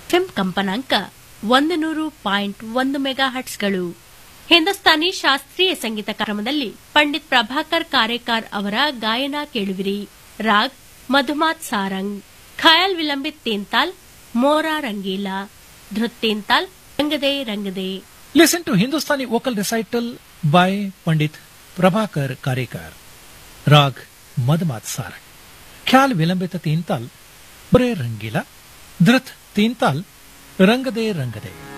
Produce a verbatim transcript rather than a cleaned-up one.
FM ಕಂಪನಾಂಕ ಒಂದು ನೂರು ಪಾಯಿಂಟ್ ಒಂದು ಮೆಗಾ ಹಟ್ಸ್ಗಳು. ಹಿಂದೂಸ್ತಾನಿ ಶಾಸ್ತ್ರೀಯ ಸಂಗೀತ ಕಾರ್ಯಕ್ರಮದಲ್ಲಿ ಪಂಡಿತ್ ಪ್ರಭಾಕರ್ ಕಾರೇಕಾರ್ ಅವರ ಗಾಯನ ಕೇಳುವಿರಿ. Raag ಮಧುಮಾತ್ Sarang, khayal vilambit ತೇಂತಾಲ್, ಮೋರಾ Rangeela, ಧೃತ್ ತೇಂತಾಲ್, ರಂಗದೆ ರಂಗದೆ. Listen to Hindustani vocal recital by Pandit Prabhakar Karekar. Rag Madhmat Sarang, Khyal Vilambita Teental, More Rangila, Dhrit Teental, Rangade Rangade.